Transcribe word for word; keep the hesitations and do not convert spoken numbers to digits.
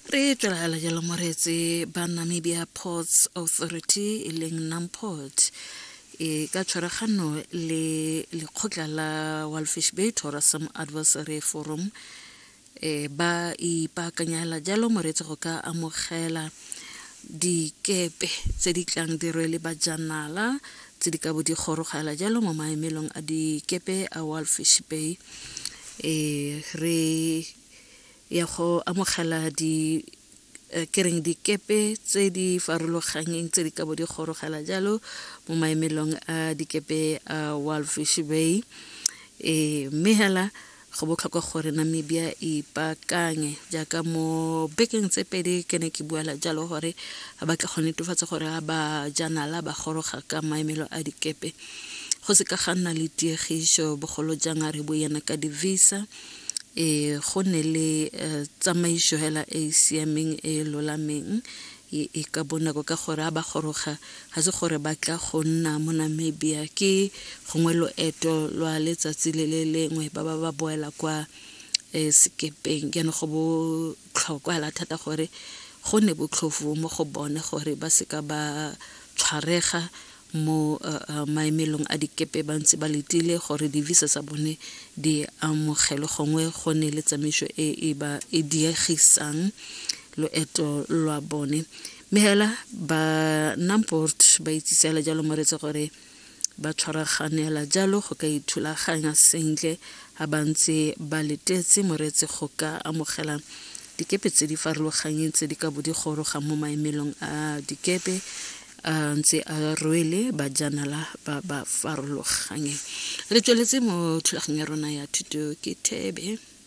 Re tswela jalo moretsi ba Namibia Ports Authority e leng NAMPORT e ka tshwaragano le lekgotla la Walfish Bay Tourism Advisory Forum e ba ipaakanyela jalo moretsi go ka amogela dikepe tse di tlang di rwele bajanala tse di ka bo di gorogela jalo mo maemelong a dikepe a Walfish Bay e re ya go amogela di kereng dikepe tse di farologaneng tse di ka bo di gorogela jalo mo maemelong a dikepe a Walfish Bay e mehela go botlhokwa gore Namibia e ipaakanye jaaka mo bekeng tse pedi ke ne ke buela jalo gore ba ka go netefatsa gore ba janala ba goroga ka maemelo a dikepe go se ka ganna le tiegišo bogolo jang re boena ka di visa e go ne le tsamaišo hela e siameng e lolameng e ka bonako ka gore ba goroga ga se gore ba tla go nna mo Namibia ke gongwe loeto lwa letsatsi le le lengwe ba ba ba boela kwa sekepeng ke no go botlhokwa la thata gore go ne botlhofo mo go bone gore ba se ka ba tshwarega mo maemelong a dikepe ba ntse ba letile gore di visa tsa bone di amogelo gongwe go ne le tsamaišo e e ba e diegisang loeto lwa bone mehela ba NAMPORT ba itsisela jalo moretsi gore ba tshwaraganela jalo go ka ithulaganya sentle ha bantse ba letetse moretsi go ka amogela dikepe tse di farologaneng tse di ka bo di goroga mo maemelong a dikepe a ntse a rwele bajanala ba ba farologaneng re tsweletse mo thulaganya rona ya thuto ke Thebe.